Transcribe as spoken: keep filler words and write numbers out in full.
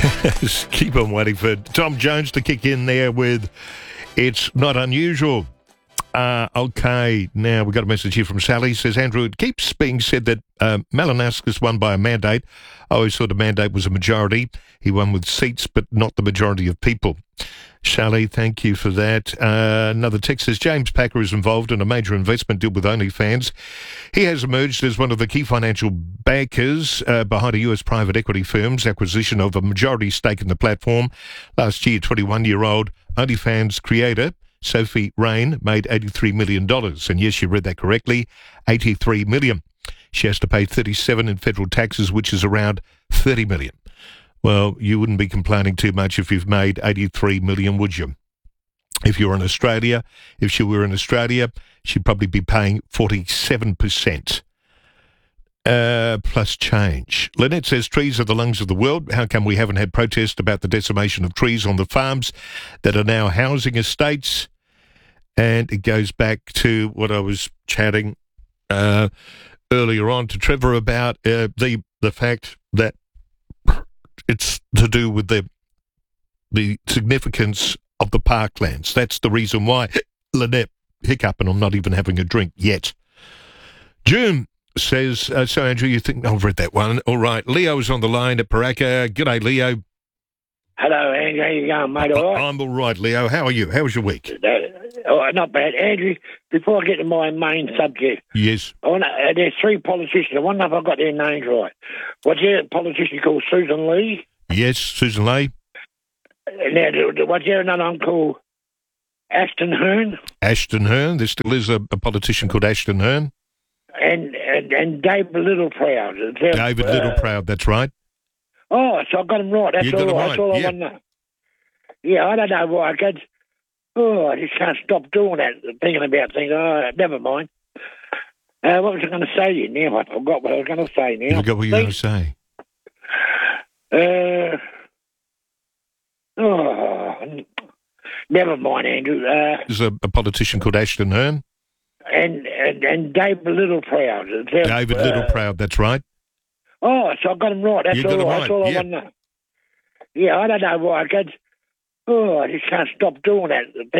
Just keep on waiting for Tom Jones to kick in there with It's Not Unusual. Uh, okay, now we've got a message here from Sally. Says, Andrew, it keeps being said that uh, Malinowskis won by a mandate. I always thought the mandate was a majority. He won with seats, but not the majority of people. Sally, thank you for that. Uh, another text says, James Packer is involved in a major investment deal with OnlyFans. He has emerged as one of the key financial backers uh, behind a U S private equity firm's acquisition of a majority stake in the platform. Last year, twenty-one-year-old OnlyFans creator Sophie Rain made eighty-three million dollars. And yes, you read that correctly, eighty-three million dollars. She has to pay thirty-seven in federal taxes, which is around thirty million dollars. Well, you wouldn't be complaining too much if you've made eighty-three million dollars, would you? If you're in Australia, if she were in Australia, she'd probably be paying forty-seven percent. Uh, plus change. Lynette says, trees are the lungs of the world. How come we haven't had protests about the decimation of trees on the farms that are now housing estates? And it goes back to what I was chatting uh, earlier on to Trevor about uh, the the fact that it's to do with the the significance of the parklands. That's the reason why. Lynette, hiccup, and I'm not even having a drink yet. June says, uh, so Andrew, you think, I've read that one. All right, Leo's on the line at Paraka. G'day, Leo. Hello, Andrew. How you going, mate? All right? I'm all right, Leo. How are you? How was your week? Uh, all right, not bad. Andrew, before I get to my main subject, Yes. I wanna, uh, there's three politicians. I wonder if I got their names right. What's there a politician called Susan Lee? Yes, Susan Lee. Uh, Now, what's there another one called Ashton Hearn? Ashton Hearn. There still is a, a politician called Ashton Hearn. And and, and David Littleproud. They're, David uh, Littleproud, that's right. Oh, so I got them right. That's You all, got 'em right. right, That's all I yeah. want to know. Yeah, I don't know why I get. Oh, I just can't stop doing that, thinking about things. Oh, never mind. Uh, what was I going to say to you now? I forgot what I was going to say now. You forgot what you were going to say. Uh, oh, never mind, Andrew. Uh, There's a, a politician called Ashton Hearn. and, and and David Littleproud. They're, David uh, Littleproud, that's right. Oh, so I got them right. That's You all. got 'em That's right, all I yeah. want to know. Yeah, I don't know why I get. Oh, I just can't stop doing that.